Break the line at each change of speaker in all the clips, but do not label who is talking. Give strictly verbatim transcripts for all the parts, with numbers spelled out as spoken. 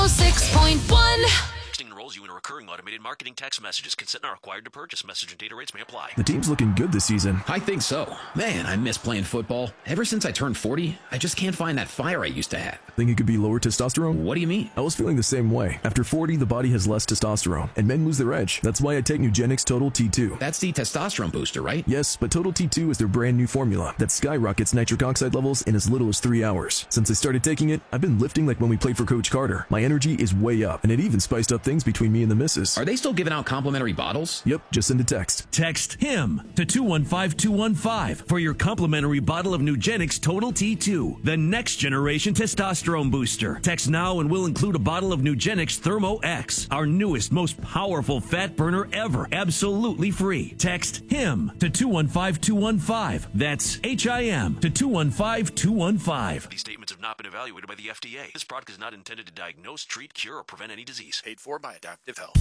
six point one.
Texting enrolls you in a recurring automated marketing text messages. Consent not required to purchase. Message and data rates may apply.
The team's looking good this season.
I think so. Man, I miss playing football. Ever since I turned forty, I just can't find that fire I used to have.
Think it could be lower testosterone?
What do you mean?
I was feeling the same way. After forty, the body has less testosterone, and men lose their edge. That's why I take Nugenix Total T two.
That's the testosterone booster, right?
Yes, but Total T two is their brand new formula that skyrockets nitric oxide levels in as little as three hours. Since I started taking it, I've been lifting like when we played for Coach Carter. My energy is way up, and it even spiced up things between me and the missus.
Are they still giving out complimentary bottles?
Yep, just send a text.
Text HIM to two one five two one five for your complimentary bottle of Nugenix Total T two, the next generation testosterone booster. Text now and we'll include a bottle of Nugenix Thermo X, our newest, most powerful fat burner ever, absolutely free. Text HIM to two one five two one five. That's H I M to two one five two one five.
These statements have not been evaluated by the F D A. This product is not intended to diagnose, treat, cure, or prevent any disease. Paid for by Adaptive Health.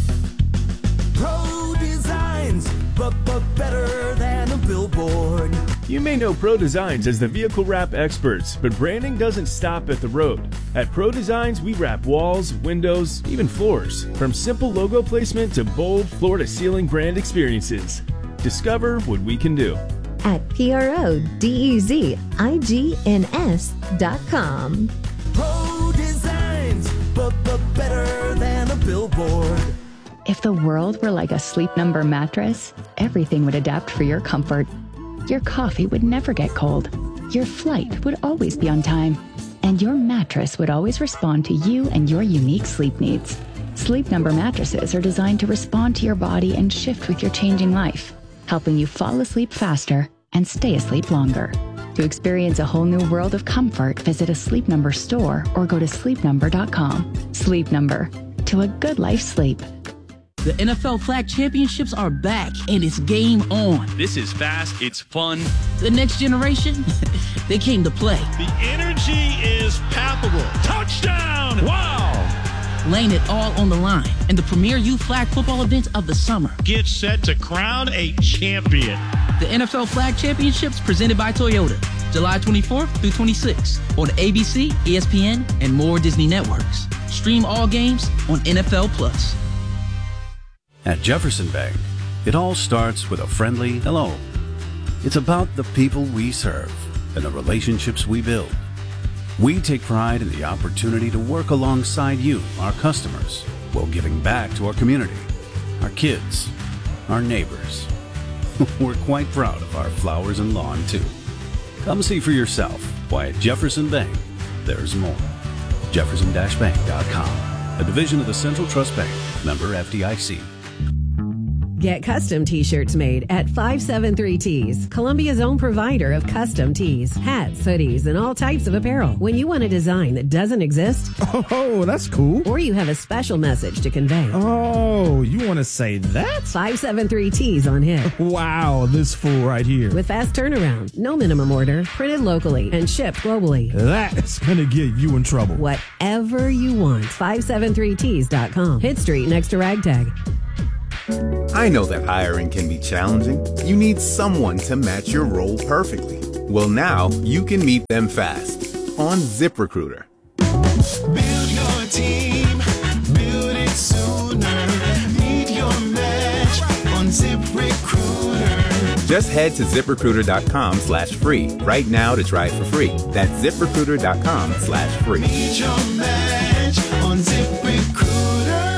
Pro Designs, but, but better than a billboard.
You may know Pro Designs as the vehicle wrap experts, but branding doesn't stop at the road. At Pro Designs, we wrap walls, windows, even floors. From simple logo placement to bold floor-to-ceiling brand experiences. Discover what we can do
at P R O D E Z I G N S dot com.
Pro Designs, but, but better than a billboard.
If the world were like a Sleep Number mattress, everything would adapt for your comfort. Your coffee would never get cold. Your flight would always be on time. And your mattress would always respond to you and your unique sleep needs. Sleep Number mattresses are designed to respond to your body and shift with your changing life, helping you fall asleep faster and stay asleep longer. To experience a whole new world of comfort, visit a Sleep Number store or go to sleep number dot com. Sleep Number. To a good life sleep.
The N F L Flag Championships are back, and it's game on.
This is fast, it's fun.
The next generation, they came to play.
The energy is palpable. Touchdown! Wow!
Laying it all on the line in the premier youth flag football event of the summer.
Get set to crown a champion.
The N F L Flag Championships presented by Toyota, July twenty-fourth through twenty-sixth on A B C, E S P N, and more Disney networks. Stream all games on N F L Plus.
At Jefferson Bank, it all starts with a friendly hello. It's about the people we serve and the relationships we build. We take pride in the opportunity to work alongside you, our customers, while giving back to our community, our kids, our neighbors. We're quite proud of our flowers and lawn, too. Come see for yourself why at Jefferson Bank, there's more. Jefferson Bank dot com, a division of the Central Trust Bank, member F D I C.
Get custom t-shirts made at five seven three Tees, Columbia's own provider of custom tees, hats, hoodies, and all types of apparel. When you want a design that doesn't exist,
oh, that's cool.
Or you have a special message to convey.
Oh, you want to say that?
five seven three Tees on hit.
Wow, this fool right here.
With fast turnaround, no minimum order, printed locally, and shipped globally.
That's gonna get you in trouble.
Whatever you want, five seven three tees dot com. Hit Street next to Ragtag.
I know that hiring can be challenging. You need someone to match your role perfectly. Well, now you can meet them fast on ZipRecruiter.
Build your team, build it sooner. Meet your match on ZipRecruiter.
Just head to ZipRecruiter dot com slash free right now to try it for free. That's ZipRecruiter dot com slash free.
Meet your match on ZipRecruiter.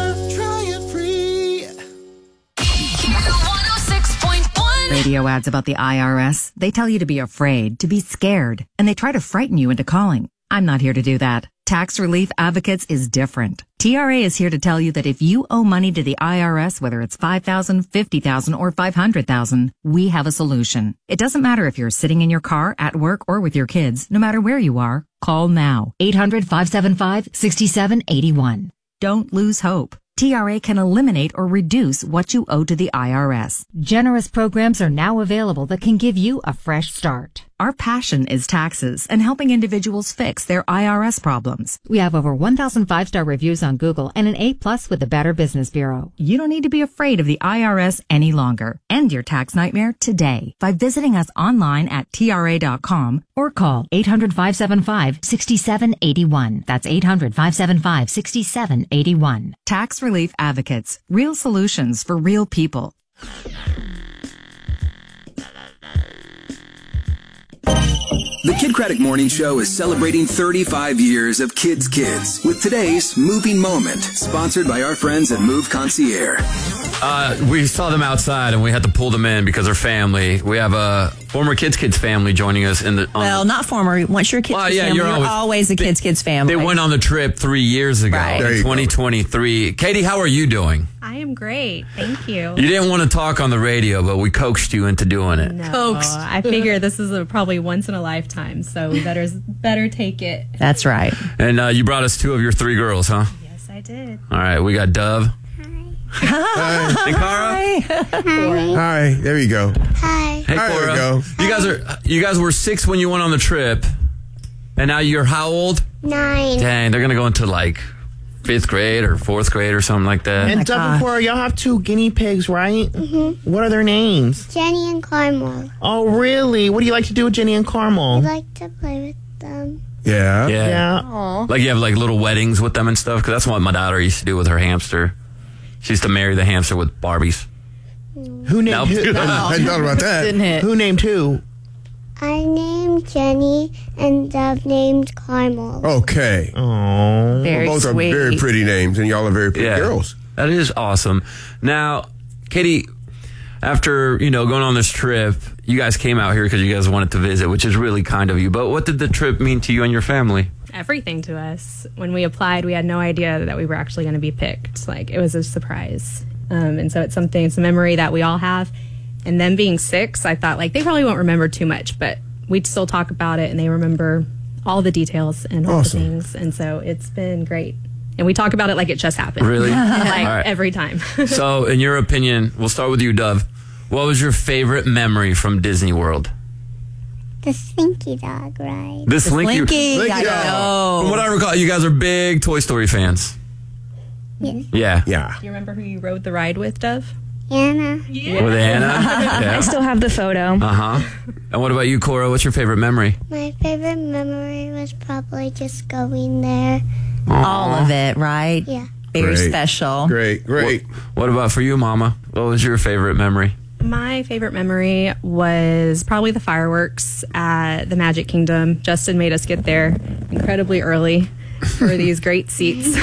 Radio ads about the I R S. They tell you to be afraid, to be scared, and they try to frighten you into calling. I'm not here to do that. Tax Relief Advocates is different. T R A is here to tell you that if you owe money to the I R S, whether it's five thousand dollars, fifty thousand dollars, or five hundred thousand dollars, we have a solution. It doesn't matter if you're sitting in your car, at work, or with your kids. No matter where you are, call now. eight hundred, five seven five, six seven eight one. Don't lose hope. T R A can eliminate or reduce what you owe to the I R S. Generous programs are now available that can give you a fresh start. Our passion is taxes and helping individuals fix their I R S problems.
We have over one thousand five-star reviews on Google and an A plus with the Better Business Bureau.
You don't need to be afraid of the I R S any longer. End your tax nightmare today by visiting us online at T R A dot com
or call eight hundred, five seven five, six seven eight one. That's eight hundred, five seven five, six seven eight one.
Tax Relief Advocates. Real solutions for real people.
The Kid Craddock Morning Show is celebrating thirty-five years of Kids Kids with today's Moving Moment, sponsored by our friends at Move Concierge.
Uh, we saw them outside and we had to pull them in because they're family. We have a former Kids Kids family joining us in the. On
well, not former. Once you're a Kids
well,
Kids
yeah,
family,
you're
you're
always,
always a Kids
they,
Kids family.
They went on the trip three years ago,
Right.
in twenty twenty-three. Katie, how are you doing?
I am great. Thank you.
You didn't want to talk on the radio, but we coaxed you into doing it.
No, coaxed. I figure this is a, probably once in a lifetime, so we better better take it.
That's right.
And uh, you brought us two of your three girls, huh?
Yes, I did.
All right, we got Dove.
Hi.
And Cara.
Hi. Hi. There you go.
Hi.
Hey,
There
Cora.
you go.
You guys are you guys were six when you went on the trip, and now you're how old?
Nine.
Dang, they're gonna go into like fifth grade or fourth grade or something like that.
Oh
And Dove and Cora, y'all have two guinea pigs, right?
Mm-hmm.
What are their names?
Jenny and Carmel.
Oh, really? What do you like to do with Jenny and Carmel?
I like to play with them.
Yeah.
Yeah.
Yeah.
Aw.
Like you have like little weddings with them and stuff, because that's what my daughter used to do with her hamster. She used to marry the hamster with Barbies.
Who named
Nope.
who?
I hadn't thought about that.
Didn't hit. Who named who?
I named Jenny and Dove named Carmel.
Okay.
Oh,
Very
well, both
sweet.
are very pretty names, and y'all are very pretty
Yeah.
girls.
That is awesome. Now, Katie, after, you know, going on this trip, you guys came out here because you guys wanted to visit, which is really kind of you. But what did the trip mean to you and your family?
Everything to us. When we applied, we had no idea that we were actually going to be picked. Like, it was a surprise. Um, and so it's something, it's a memory that we all have. And them being six, I thought, like, they probably won't remember too much, but we'd still talk about it, and they remember all the details and all
Awesome.
the things. And so it's been great. And we talk about it like it just happened.
Really?
like,
All right.
every time.
So, in your opinion, we'll start with you, Dove. What was your favorite memory from Disney World?
The Slinky Dog ride.
The Slinky,
Slinky, I know.
From what I recall, you guys are big Toy Story fans.
Yes.
Yeah.
Yeah.
Do you remember who you rode the ride with, Dove?
Anna.
With Anna? Yeah.
I still have the photo.
Uh-huh. And what about you, Cora? What's your favorite memory?
My favorite memory was probably just going there.
All of it, right?
Yeah.
Very
Great.
special.
Great, great.
What, what about for you, Mama? What was your favorite memory?
My favorite memory was probably the fireworks at the Magic Kingdom. Justin made us get there incredibly early for these great seats.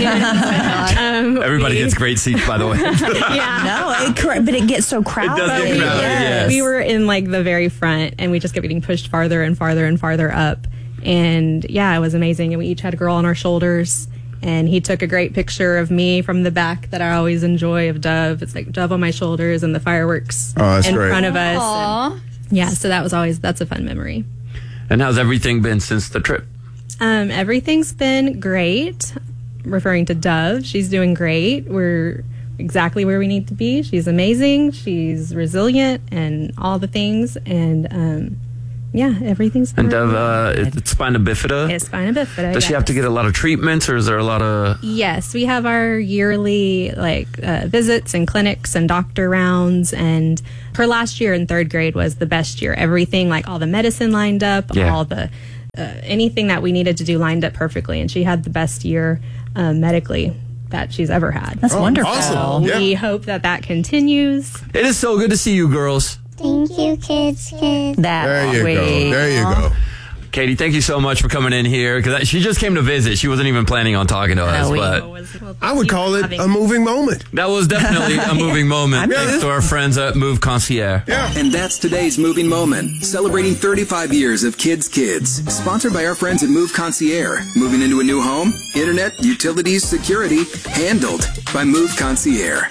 And, um,
Everybody
we-
gets great seats, by the way.
Yeah.
No, it, cor- but it gets so crowded.
does get crowded, yes.
We were in like the very front, and we just kept getting pushed farther and farther and farther up. And yeah, it was amazing. And we each had a girl on our shoulders. And he took a great picture of me from the back that I always enjoy of Dove. It's like Dove on my shoulders and the fireworks
Oh, that's
in
great.
front of us.
Aw.
And yeah, so that was always, that's a fun memory.
And how's everything been since the trip?
Um, everything's been great. Referring to Dove, she's doing great. We're exactly where we need to be. She's amazing. She's resilient and all the things. And um, yeah, everything's been
And Dove, uh, it's spina bifida?
It's spina bifida.
Does she have to get a lot of treatments, or is there a lot of...
Yes, we have our yearly like uh, visits and clinics and doctor rounds. And her last year in third grade was the best year. Everything, like all the medicine lined up,
Yeah.
all the uh, anything that we needed to do lined up perfectly. And she had the best year uh, medically that she's ever had.
That's
Oh,
wonderful.
awesome. Yeah.
We hope that that continues.
It is so good to see you girls.
Thank you, kids, kids.
That
There you
way.
go. There you go.
Katie, thank you so much for coming in here, because she just came to visit. She wasn't even planning on talking to us,
we-
but
I would call it a moving moment.
that was definitely a moving moment.
Yeah.
Thanks to our friends at Move Concierge.
Yeah.
And that's today's Moving Moment, celebrating thirty-five years of Kids Kids. Sponsored by our friends at Move Concierge. Moving into a new home? Internet, utilities, security, handled by Move Concierge.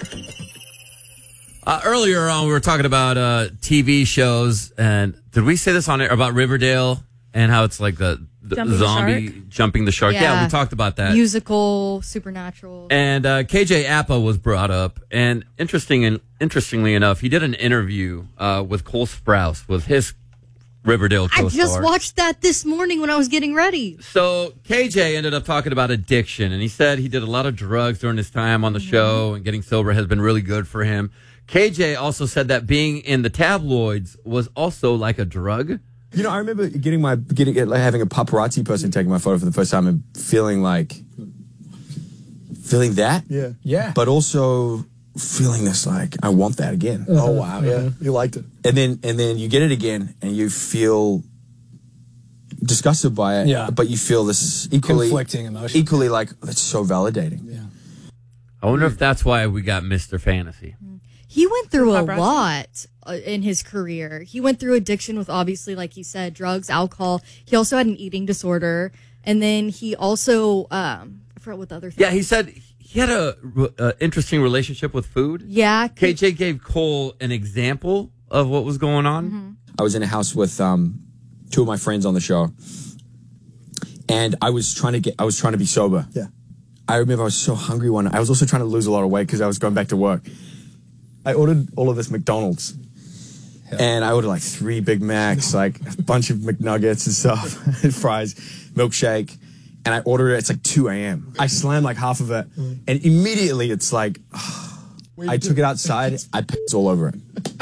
Uh, earlier on, we were talking about uh, T V shows, and did we say this on air about Riverdale and how it's like the, the
Jumping the
zombie
shark?
jumping the shark? Yeah.
Yeah.
we talked about that.
Musical, supernatural.
And uh, K J Appa was brought up, and interesting and interestingly enough, he did an interview uh, with Cole Sprouse with his Riverdale
I
co-star.
just watched that this morning when I was getting ready.
So K J ended up talking about addiction, and he said he did a lot of drugs during his time on the show, and getting sober has been really good for him. K J also said that being in the tabloids was also like a drug.
You know, I remember getting my getting like having a paparazzi person taking my photo for the first time and feeling like feeling that.
Yeah. Yeah.
But also feeling this like I want that again.
Oh wow, yeah. You liked it.
And then and then you get it again and you feel disgusted by it.
Yeah.
But you feel this is equally
Conflicting emotion.
Equally like that's so validating.
Yeah.
I wonder if that's why we got Mister Fantasy.
He went through a
Paparazzi?
lot uh, in his career. He went through addiction with, obviously, like you said, drugs, alcohol. He also had an eating disorder. And then he also, um, I forgot what the other thing.
Yeah, he said he had a, a interesting relationship with food.
Yeah.
K J gave Cole an example of what was going on.
Mm-hmm.
I was in a house with um, two of my friends on the show, and I was trying to get. I was trying to be sober.
Yeah.
I remember I was so hungry one night. I was also trying to lose a lot of weight because I was going back to work. I ordered all of this McDonald's, and I ordered like three Big Macs, like a bunch of McNuggets and stuff, and fries, milkshake, and I ordered it. It's like two a.m. I slammed like half of it, and immediately it's like, I took it outside. I pissed all over it.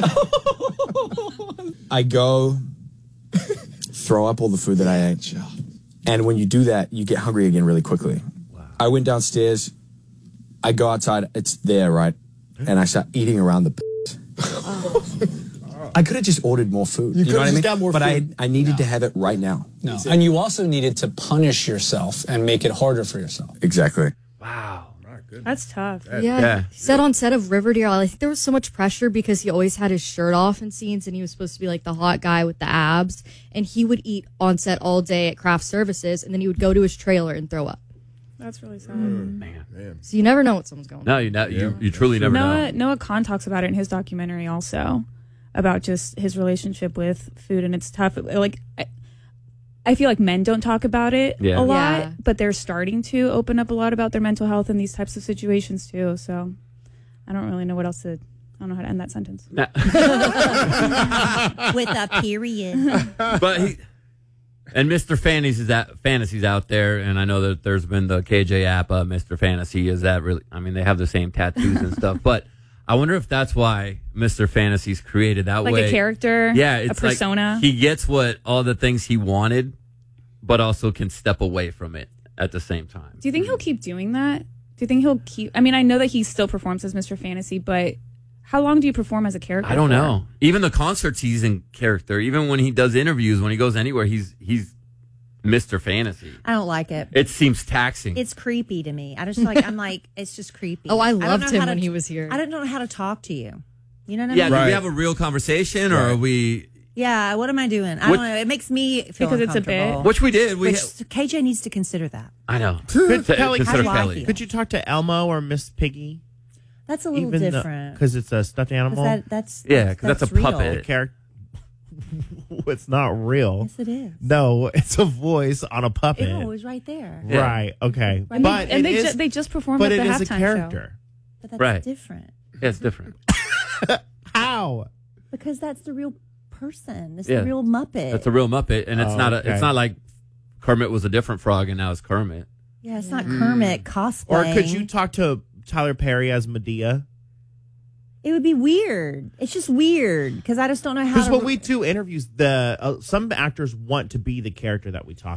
I go throw up all the food that I ate. And when you do that, you get hungry again really quickly. Wow. I went downstairs. I go outside. It's there, right? And I start eating around the piss. I could have just ordered more food.
You
You, know what I
could've
mean?
just got more
but
food.
I, I needed to have it right now.
No. And you also needed to punish yourself and make it harder for yourself.
Exactly.
Wow.
That's tough.
Yeah.
Yeah.
He said on set of Riverdale, I think there was so much pressure because he always had his shirt off in scenes and he was supposed to be like the hot guy with the abs. And he would eat on set all day at craft services and then he would go to his trailer and throw up.
That's really sad.
Man.
So you never know what someone's going
No, you, not, you, you truly never
Noah,
know.
Noah Kahn talks about it in his documentary also, about just his relationship with food, and it's tough. Like, I, I feel like men don't talk about it
Yeah.
a lot,
Yeah.
but they're starting to open up a lot about their mental health in these types of situations too. So I don't really know what else to, I don't know how to end that sentence.
With a period.
But he and Mister Fantasy's out, Fantasy's out there, and I know that there's been the K J app, uh, Mister Fantasy. Is that really? I mean, they have the same tattoos and stuff, but I wonder if that's why Mister Fantasy's created that
Like
way.
a character,
Yeah,
a
it's like
persona.
he gets what all the things he wanted, but also can step away from it at the same time.
Do you think he'll keep doing that? Do you think he'll keep, I mean, I know that he still performs as Mister Fantasy, but how long do you perform as a character?
I don't
for?
know. Even the concerts, he's in character. Even when he does interviews, when he goes anywhere, he's he's Mister Fantasy.
I don't like it.
It seems taxing.
It's creepy to me. I just like, I'm like, it's just creepy.
Oh, I
don't
loved
know
him
how to-
when he was here.
I don't know how to talk to you. You know what I
yeah,
mean?
do we have a real conversation, or are we?
Yeah, what am I doing? I
What-
don't know. It makes me feel
Because it's a bit.
uncomfortable.
Which we did. We
Which K J needs to consider that.
I know.
Could,
To-
Kelly,
consider
how do I
Kelly.
feel?
could you talk to Elmo or Miss Piggy?
That's a little different.
Because it's a stuffed animal?
That, that's
Yeah, 'cause that's a
real.
puppet.
Character. It's not real.
Yes, it is.
No, it's a voice on a puppet.
Ew, it was right there.
Yeah.
Right. Okay.
And
but
they, and
it
they,
is,
ju- they just performed
but
at
it
the
is a
halftime
character.
But that's
Right.
different.
Yeah, it's different.
How?
Because that's the real person. It's
Yeah.
the real Muppet.
That's a real Muppet, and it's
Oh,
not. A,
okay.
It's not like Kermit was a different frog, and now it's Kermit.
yeah, it's not Kermit cosplay.
Or could you talk to Tyler Perry as Medea?
It would be weird. It's just weird because I just don't know how.
Because
to
when we do interviews, the uh, some actors want to be the character that we talk